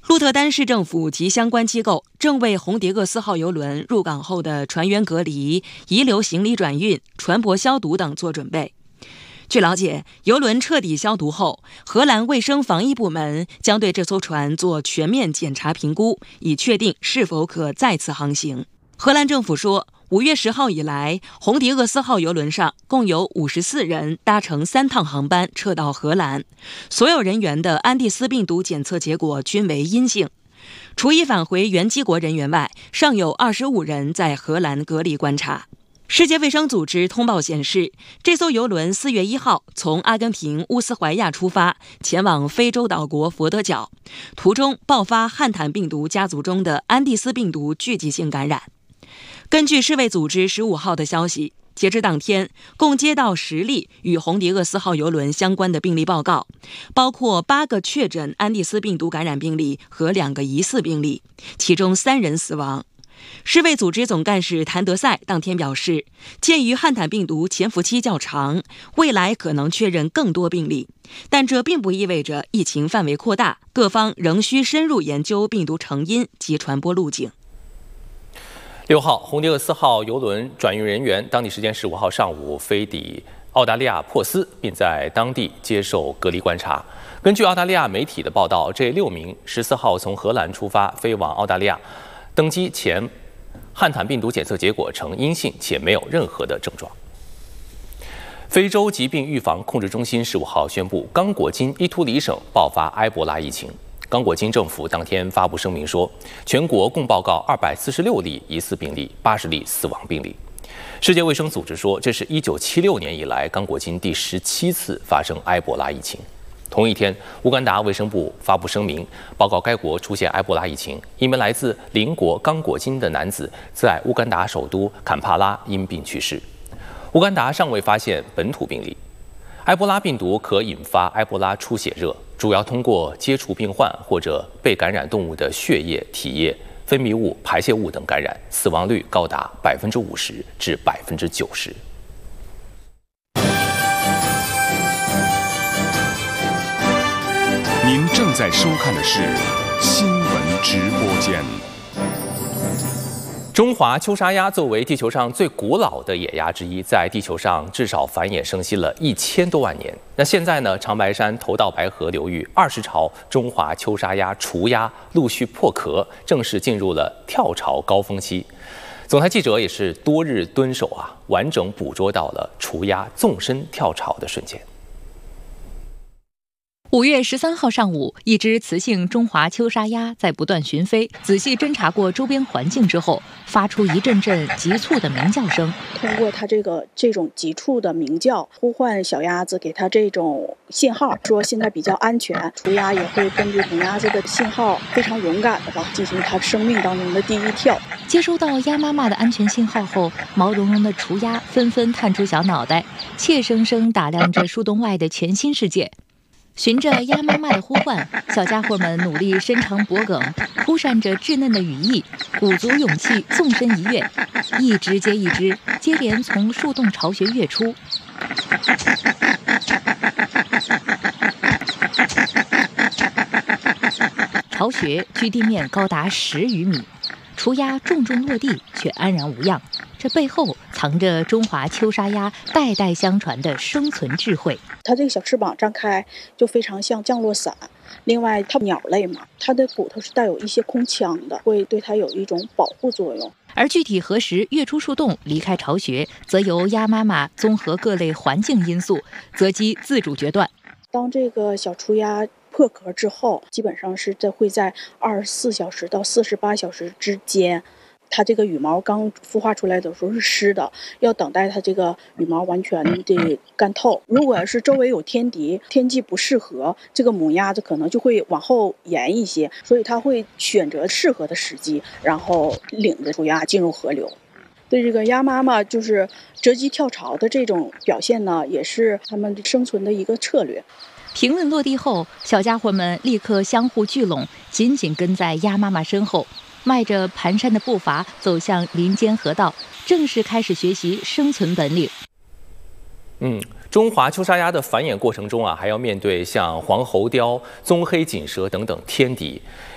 鹿特丹市政府及相关机构正为红蝶厄斯号邮轮入港后的船员隔离、遗留行李转运、船舶消毒等做准备。据了解，邮轮彻底消毒后，荷兰卫生防疫部门将对这艘船做全面检查评估，以确定是否可再次航行。荷兰政府说，5月10号以来，红蝶厄斯号邮轮上共有54人搭乘3趟航班撤到荷兰，所有人员的安第斯病毒检测结果均为阴性。除已返回原机国人员外，尚有25人在荷兰隔离观察。世界卫生组织通报显示，这艘邮轮4月1号从阿根廷乌斯怀亚出发，前往非洲岛国佛得角，途中爆发汉坦病毒家族中的安第斯病毒聚集性感染。根据世卫组织15号的消息，截至当天，共接到10例与红蝶厄斯号邮轮相关的病例报告，包括8个确诊安第斯病毒感染病例和2个疑似病例，其中3人死亡。世卫组织总干事谭德赛当天表示，鉴于汉坦病毒潜伏期较长，未来可能确认更多病例，但这并不意味着疫情范围扩大，各方仍需深入研究病毒成因及传播路径。 6号，红蝶厄斯号邮轮转运人员当地时间15号上午飞抵澳大利亚珀斯，并在当地接受隔离观察。根据澳大利亚媒体的报道，这6名14号从荷兰出发飞往澳大利亚，登机前汉坦病毒检测结果呈阴性，且没有任何的症状。非洲疾病预防控制中心15号宣布，刚果金伊图里省爆发埃博拉疫情。刚果金政府当天发布声明说，全国共报告246例疑似病例，80例死亡病例。世界卫生组织说，这是1976年以来刚果金第17次发生埃博拉疫情。同一天，乌干达卫生部发布声明，报告该国出现埃博拉疫情，一名来自邻国刚果金的男子在乌干达首都坎帕拉因病去世。乌干达尚未发现本土病例。埃博拉病毒可引发埃博拉出血热，主要通过接触病患或者被感染动物的血液、体液、分泌物、排泄物等感染，死亡率高达50%至90%。 您正在收看的是新闻直播间。 中华秋沙鸭作为地球上最古老的野鸭之一，在地球上至少繁衍生息了1000多万年。那现在呢，长白山头道白河流域20朝中华秋沙鸭雏鸭陆续破壳，正式进入了跳巢高峰期。总台记者也是多日蹲守完整捕捉到了雏鸭纵身跳巢的瞬间。 5月13号上午，一只雌性中华秋沙鸭在不断巡飞，仔细侦查过周边环境之后，发出一阵阵急促的鸣叫声。 通过它这种急促的鸣叫，呼唤小鸭子，给它这种信号，说现在比较安全。雏鸭也会根据母鸭子的信号，非常勇敢的进行它生命当中的第一跳。 接收到鸭妈妈的安全信号后，毛茸茸的雏鸭纷纷探出小脑袋，怯生生打量着树洞外的全新世界。循着鸭妈妈的呼唤，小家伙们努力伸长脖颈，扑扇着稚嫩的羽翼，鼓足勇气纵身一跃，一只接一只，接连从树洞巢穴跃出。巢穴距地面高达10余米，雏鸭重重落地却安然无恙，这背后藏着中华秋沙鸭代代相传的生存智慧。 它这个小翅膀张开就非常像降落伞，另外它鸟类嘛，它的骨头是带有一些空腔的，会对它有一种保护作用。 而具体何时跃出树洞离开巢穴，则由鸭妈妈综合各类环境因素择机自主决断。 当这个小雏鸭破壳之后，基本上是会在24小时到48小时之间，它这个羽毛刚孵化出来的时候是湿的，要等待它这个羽毛完全的干透。如果是周围有天敌，天气不适合，这个母鸭子可能就会往后延一些，所以它会选择适合的时机，然后领着雏鸭进入河流。对这个鸭妈妈就是择机跳巢的这种表现呢，也是它们生存的一个策略。 平稳落地后，小家伙们立刻相互聚拢，紧紧跟在鸭妈妈身后，迈着蹒跚的步伐走向林间河道，正式开始学习生存本领。 中华秋沙鸭的繁衍过程中还要面对像黄喉貂、棕黑锦蛇等等天敌。